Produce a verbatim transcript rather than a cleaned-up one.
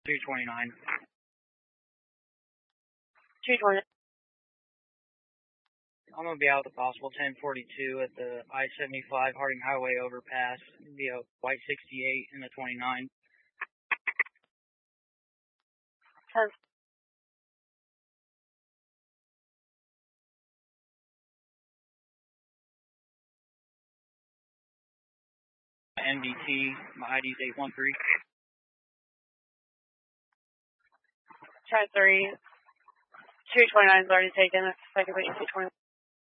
two twenty-nine. two twenty. I'm going to be out with the possible ten forty-two at the I seventy-five Harding Highway overpass via White sixty-eight and the twenty-nine. ten. N D T, my I D is eight one three. Try three. two twenty-nine is already taken. Second, two twenty.